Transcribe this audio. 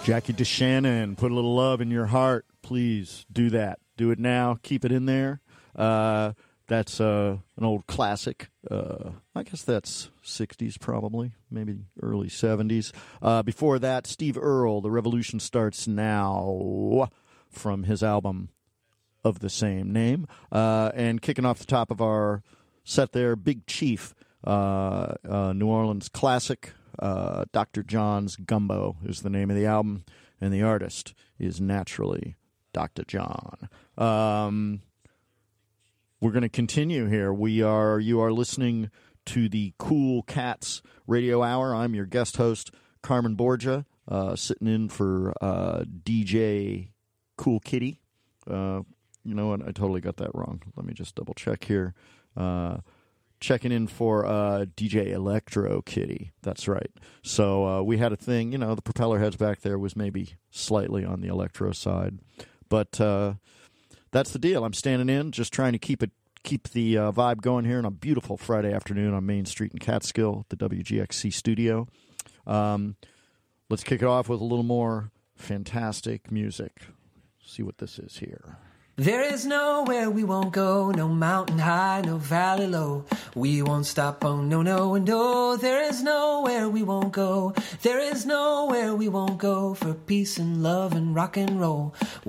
Jackie DeShannon, put a little love in your heart. Please do that. Do it now. Keep it in there. That's an old classic. I guess that's 60s probably, maybe early 70s. Before that, Steve Earle, The Revolution Starts Now, from his album of the same name. And kicking off the top of our set there, Big Chief, New Orleans classic. Dr. John's Gumbo is the name of the album, and the artist is naturally Dr. John. We're going to continue here. You are listening to the Cool Cats Radio Hour. I'm your guest host, Carmen Borgia, sitting in for DJ Cool Kitty. You know what? I totally got that wrong. Let me just double check here. Checking in for DJ Electro Kitty. That's right. So we had a thing, the propeller heads back there was maybe slightly on the electro side. But that's the deal. I'm standing in, just trying to keep the vibe going here on a beautiful Friday afternoon on Main Street in Catskill, the WGXC studio. Let's kick it off with a little more fantastic music. See what this is here. There is nowhere we won't go, no mountain high, no valley low. We won't stop, oh no, no, no. There is nowhere we won't go. There is nowhere we won't go for peace and love and rock and roll.